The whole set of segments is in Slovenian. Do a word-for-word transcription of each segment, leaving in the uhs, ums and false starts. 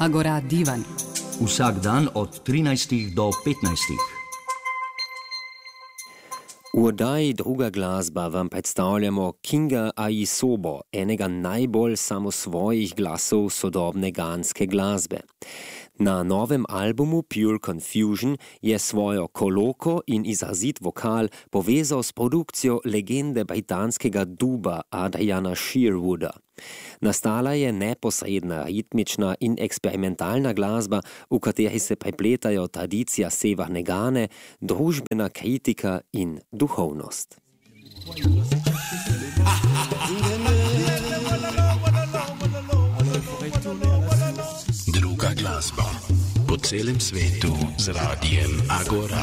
Agora Divan. Vsak dan od trinajstih do petnajstih. V oddaji Druga glasba vam predstavljamo Kinga Aisobo, enega najbolj samosvojih glasov sodobne ganske glasbe. Na novem albumu Pure Confusion je svojo koloko in izrazit vokal povezal s produkcijo legende britanskega duba Adriana Sherwooda. Nastala je neposredna, ritmična in eksperimentalna glasba, v kateri se prepletajo tradicija severne Gane, družbena kritika in duhovnost. Druga glasba po celem svetu z radijem Agora.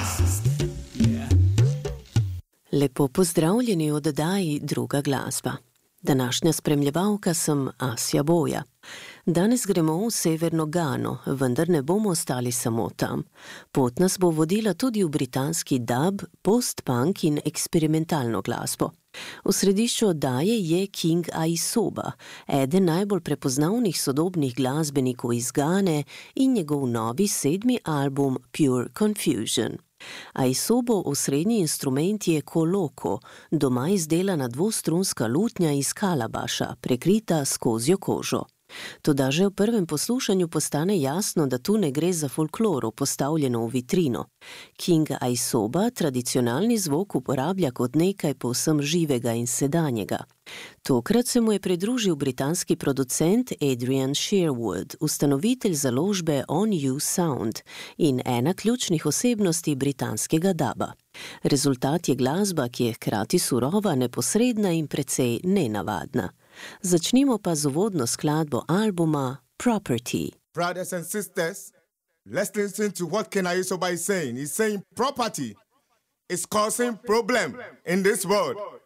Lepo pozdravljeni v oddaji Druga glasba. Današnja spremljevalka sem Asja Boja. Danes gremo v severno Gano, vendar ne bomo ostali samo tam. Pot nas bo vodila tudi v britanski dub, post-punk in eksperimentalno glasbo. V središču oddaje je King Aisoba, eden najbolj prepoznavnih sodobnih glasbenikov iz Gane in njegov novi sedmi album Pure Confusion. Aisobo osrednji instrument je koloko, doma izdelana dvostrunska lutnja iz kalabaša, prekrita s kozjo kožo. Toda že v prvem poslušanju postane jasno, da tu ne gre za folkloro, postavljeno v vitrino. King Aisoba tradicionalni zvok uporablja kot nekaj povsem živega in sedanjega. Tokrat se mu je pridružil britanski producent Adrian Sherwood, ustanovitelj založbe On You Sound in ena ključnih osebnosti britanskega duba. Rezultat je glasba, ki je hkrati surova, neposredna in precej nenavadna. Začnimo pa z uvodno skladbo albuma Property. Brothers and sisters, let's listen to what King Aisoba is saying. He's saying property is causing problem in this world.